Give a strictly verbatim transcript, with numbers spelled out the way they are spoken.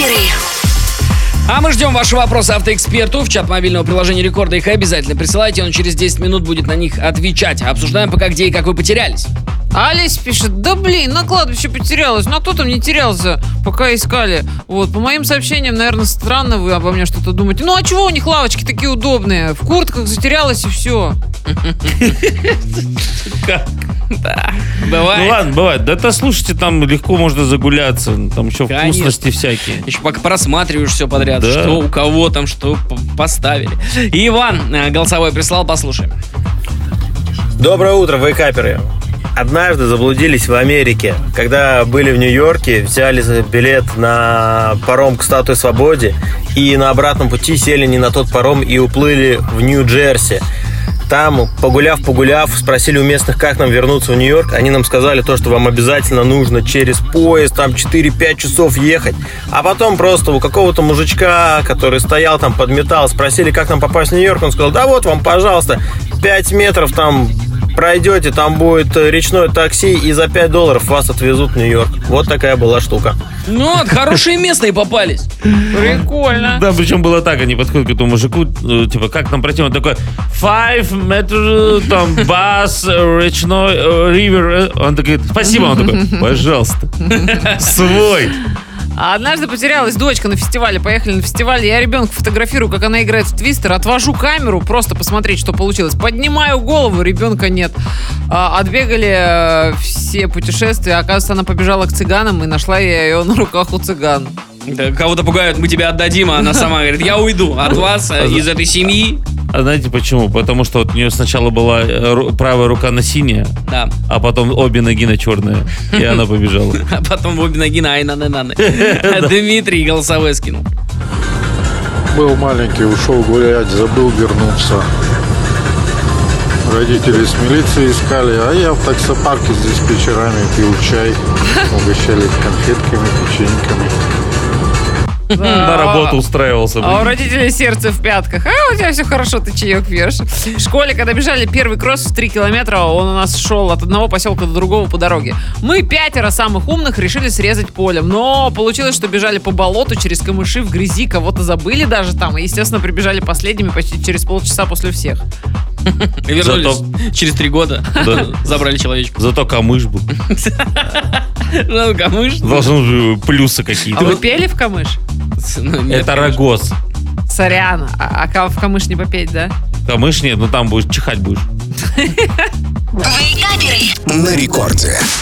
Вейкаперы. А мы ждем ваши вопросы автоэксперту в чат мобильного приложения Рекорда. Их обязательно присылайте, он через десять минут будет на них отвечать. Обсуждаем пока, где и как вы потерялись. Алис пишет: да блин, на кладбище потерялась. Ну а кто там не терялся, пока искали? Вот, по моим сообщениям, наверное, странно вы обо мне что-то думаете. Ну а чего у них лавочки такие удобные? В куртках затерялась и все. Как? Да, бывает. Ну ладно, бывает. Да-то слушайте, там легко можно загуляться. Там еще Конечно. вкусности всякие. Еще пока просматриваешь все подряд, Да. что у кого там, что п- поставили. И Иван э, голосовой прислал, послушаем. Доброе утро, вейкаперы. Однажды заблудились в Америке. Когда были в Нью-Йорке, взяли билет на паром к Статуе Свободы и на обратном пути сели не на тот паром и уплыли в Нью-Джерси. Там, погуляв-погуляв, спросили у местных, как нам вернуться в Нью-Йорк. Они нам сказали то, что вам обязательно нужно через поезд, там четыре-пять часов ехать. А потом просто у какого-то мужичка, который стоял там, подметал, спросили, как нам попасть в Нью-Йорк. Он сказал: да вот вам, пожалуйста, пять метров там пройдете, там будет речное такси, и за пять долларов вас отвезут в Нью-Йорк. Вот такая была штука. Ну, вот, хорошие местные попались. Прикольно. Да, причем было так, они подходят к этому мужику, э, типа, как нам пройти? Он такой: five метров, там, бас, речной, э, ривер. Он такой: спасибо. Он такой: пожалуйста. Свой. А однажды потерялась дочка на фестивале. Поехали на фестиваль, я ребенка фотографирую, как она играет в твистер. Отвожу камеру, просто посмотреть, что получилось. Поднимаю голову, ребенка нет. А, отбегали э, все путешествия. Оказывается, она побежала к цыганам, и нашла я ее на руках у цыган. Да, кого-то пугают, мы тебя отдадим, а она сама говорит: я уйду от вас, э, из этой семьи. А знаете почему? Потому что вот у нее сначала была э, ру- правая рука на синяя, Да. а потом обе ноги на черные. И она побежала. А потом в обе ноги на ай-наны-наны. Дмитрий голосовой скинул. Был маленький, ушел гулять, забыл вернуться. Родители с милицией искали, а я в таксопарке здесь вечерами пил чай, угощали конфетками, печеньками. На работу устраивался. А у родителей сердце в пятках. А у тебя все хорошо, ты чаек пьешь. В школе, когда бежали первый кросс в три километра, он у нас шел от одного поселка до другого по дороге. Мы пятеро самых умных решили срезать полем. Но получилось, что бежали по болоту через камыши в грязи, кого-то забыли даже там. И, естественно, прибежали последними почти через полчаса после всех. И вернулись Зато- через три года. Да. Забрали человечку. Зато камыш был. Ну, камыш. Должны же плюсы какие-то. А вы пели в камыш? Ну, нет, Это конечно. рогоз. Сорян. А, а ка- в камыш не попеть, да? Камыш нет, но там будешь чихать будешь. Вейкаперы. На рекорде.